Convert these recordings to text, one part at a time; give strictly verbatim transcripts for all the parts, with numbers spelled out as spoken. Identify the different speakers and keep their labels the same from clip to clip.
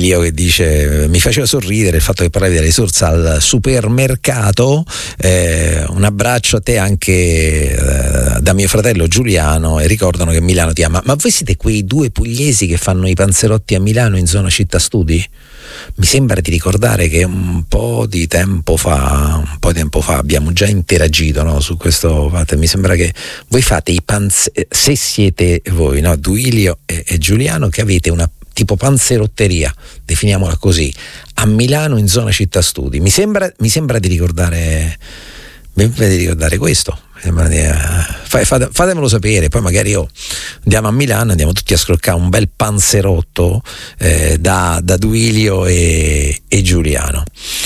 Speaker 1: Duilio che dice: mi faceva sorridere il fatto che parlavi della risorsa al supermercato. Eh, un abbraccio a te anche eh, da mio fratello Giuliano, e ricordano che Milano ti ama. Ma voi siete quei due pugliesi che fanno i panzerotti a Milano in zona città studi? Mi sembra di ricordare che un po' di tempo fa un po' di tempo fa abbiamo già interagito, no, su questo fatto. Mi sembra che voi fate i panze- se siete voi, no, Duilio e, e Giuliano, che avete una tipo panzerotteria, definiamola così, a Milano in zona città studi. Mi sembra, mi sembra di ricordare mi sembra di ricordare questo. Fate, fatemelo sapere, poi magari io andiamo a Milano, andiamo tutti a scroccare un bel panzerotto eh, da, da Duilio e, e Giuliano.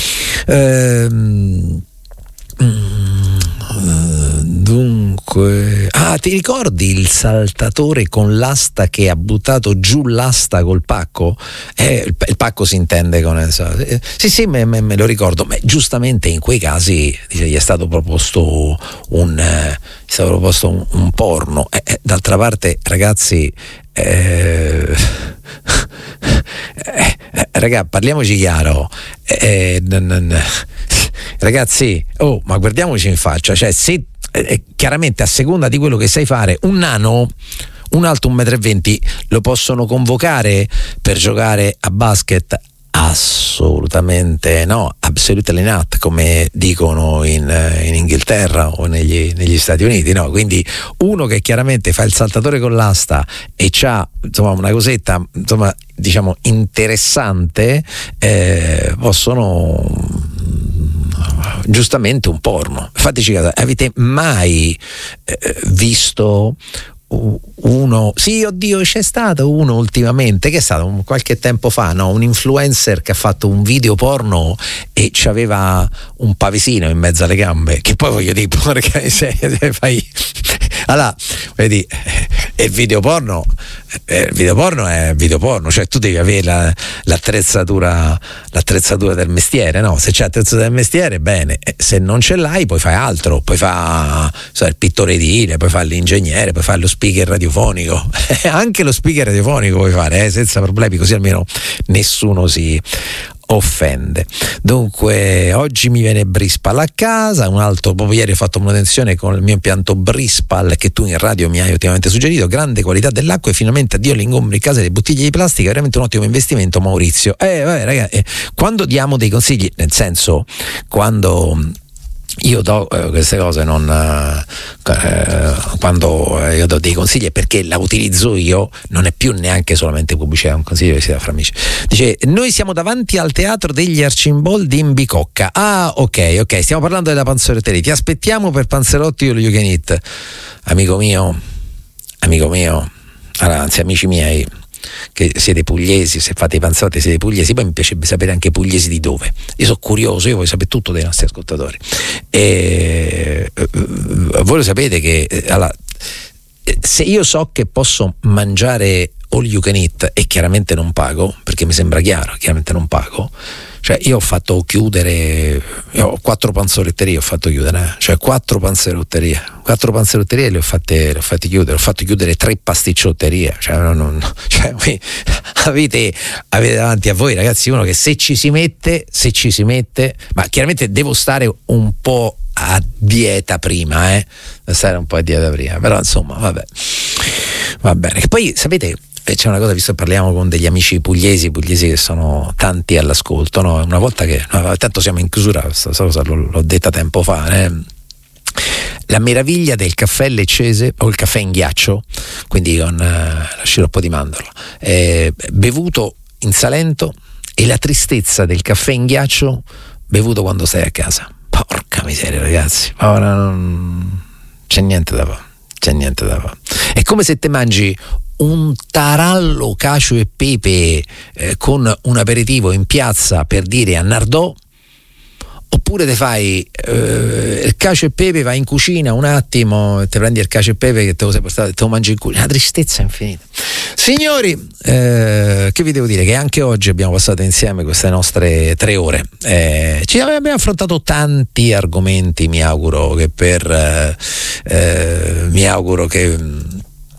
Speaker 1: Ehm, dunque, ah, ti ricordi il saltatore con l'asta che ha buttato giù l'asta col pacco? Eh, il, il pacco si intende con eh, sì sì me, me, me lo ricordo. Ma giustamente in quei casi dice, gli è stato proposto un eh, gli è stato proposto un, un porno. Eh, eh, d'altra parte, ragazzi, eh, eh, eh, raga, parliamoci chiaro. Eh, n, n, ragazzi, oh, ma guardiamoci in faccia, cioè se eh, chiaramente a seconda di quello che sai fare, un nano, un alto un metro e venti, lo possono convocare per giocare a basket? Assolutamente no, absolutely not, come dicono in, in Inghilterra o negli, negli Stati Uniti, no? Quindi uno che chiaramente fa il saltatore con l'asta e c'ha insomma una cosetta insomma diciamo interessante, eh, possono giustamente un porno. Fateci caso, avete mai eh, visto uno, sì, oddio, c'è stato uno ultimamente che è stato un, qualche tempo fa, no? Un influencer che ha fatto un video porno e c'aveva un pavesino in mezzo alle gambe, che poi voglio dire, perché se, se fai allora, vedi, il video porno il video porno è video porno, cioè tu devi avere la, l'attrezzatura l'attrezzatura del mestiere, no? Se c'è l'attrezzatura del mestiere, bene, se non ce l'hai poi fai altro, poi fa sai, il pittore edile, poi fa l'ingegnere, poi fa lo speaker radiofonico anche lo speaker radiofonico puoi fare, eh, senza problemi, così almeno nessuno si offende. Dunque oggi mi viene Brispal a casa, un altro, proprio ieri ho fatto manutenzione con il mio impianto Brispal che tu in radio mi hai ultimamente suggerito, grande qualità dell'acqua e finalmente addio agli ingombri in casa delle bottiglie di plastica, veramente un ottimo investimento, Maurizio. Eh vabbè ragazzi, eh, quando diamo dei consigli, nel senso quando io do eh, queste cose non eh, quando io do dei consigli perché la utilizzo io, non è più neanche solamente pubblicità, è un consiglio che si dà fra amici. Dice: noi siamo davanti al teatro degli Arcimboldi in Bicocca. Ah, ok, ok, stiamo parlando della panzerotteria, ti aspettiamo per panzerotti o you can eat. Amico mio, amico mio, allora, anzi amici miei che siete pugliesi, se fate i panzerotti siete pugliesi, poi mi piacerebbe sapere anche pugliesi di dove. Io sono curioso, io voglio sapere tutto dei nostri ascoltatori. E eh, voi lo sapete che eh, allora, se io so che posso mangiare all you can eat e chiaramente non pago, perché mi sembra chiaro, chiaramente non pago, cioè io ho fatto chiudere, io ho quattro panzerotterie, ho fatto chiudere, cioè quattro panzerotterie, quattro panzerotterie le ho fatte, le ho fatte chiudere, ho fatto chiudere tre pasticciotterie, cioè, non, non, cioè avete, avete davanti a voi ragazzi uno che se ci si mette, se ci si mette, ma chiaramente devo stare un po' a dieta prima, eh, devo stare un po' a dieta prima, però insomma vabbè, va bene. Che poi sapete, c'è una cosa, visto che parliamo con degli amici pugliesi, pugliesi che sono tanti all'ascolto, no? Una volta che, no, tanto siamo in chiusura, questa cosa l'ho, l'ho detta tempo fa, eh? La meraviglia del caffè leccese o il caffè in ghiaccio, quindi con eh, lo sciroppo di mandorla, eh, bevuto in Salento, e la tristezza del caffè in ghiaccio bevuto quando stai a casa. Porca miseria ragazzi, ora non c'è niente da fare, c'è niente da fare. È come se te mangi un tarallo cacio e pepe eh, con un aperitivo in piazza, per dire, a Nardò, oppure te fai eh, il cacio e pepe, vai in cucina un attimo e te prendi il cacio e pepe che te lo sei portato e te lo mangi in cucina. Una tristezza infinita. Signori, eh, che vi devo dire? Che anche oggi abbiamo passato insieme queste nostre tre ore, eh, ci abbiamo affrontato tanti argomenti. Mi auguro che per eh, eh, mi auguro che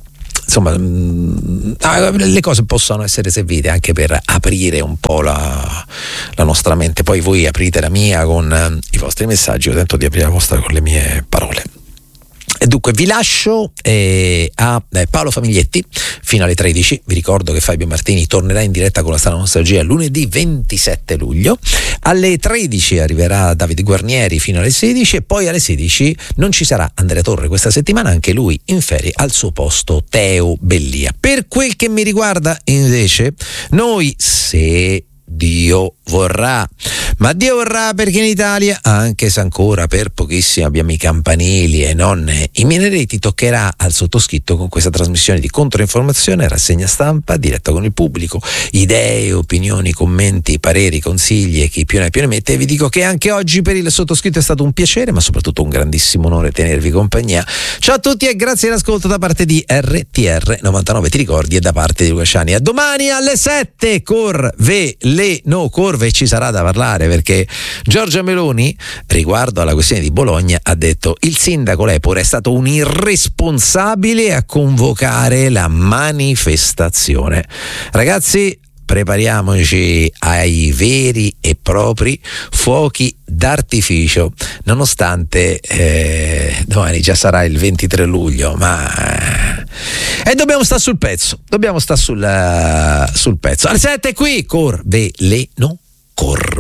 Speaker 1: insomma mh, le cose possono essere servite anche per aprire un po' la, la nostra mente. Poi voi aprite la mia con eh, i vostri messaggi, io tento di aprire la vostra con le mie parole. E dunque vi lascio eh, a eh, Paolo Famiglietti fino alle tredici. Vi ricordo che Fabio Martini tornerà in diretta con la Strana Nostalgia lunedì ventisette luglio. Alle tredici arriverà Davide Guarnieri fino alle sedici e poi alle sedici non ci sarà Andrea Torre questa settimana, anche lui in ferie, al suo posto Teo Bellia. Per quel che mi riguarda invece, noi se Dio vorrà, ma Dio vorrà perché in Italia, anche se ancora per pochissimo abbiamo i campanili e non i minereti, toccherà al sottoscritto con questa trasmissione di controinformazione, rassegna stampa diretta con il pubblico, idee, opinioni, commenti, pareri, consigli e chi più ne ha più ne mette. E vi dico che anche oggi per il sottoscritto è stato un piacere, ma soprattutto un grandissimo onore tenervi compagnia. Ciao a tutti e grazie all'ascolto da parte di R T R novantanove, ti ricordi, e da parte di Luca Sciani. A domani alle sette, Corve le no Corve, ci sarà da parlare perché Giorgia Meloni, riguardo alla questione di Bologna, ha detto: il sindaco Lepore è stato un irresponsabile a convocare la manifestazione. Ragazzi, prepariamoci ai veri e propri fuochi d'artificio, nonostante eh, domani già sarà il ventitré luglio, ma e dobbiamo stare sul pezzo, dobbiamo stare sul, uh, sul pezzo. Alle sette qui, Corveleno, Corve.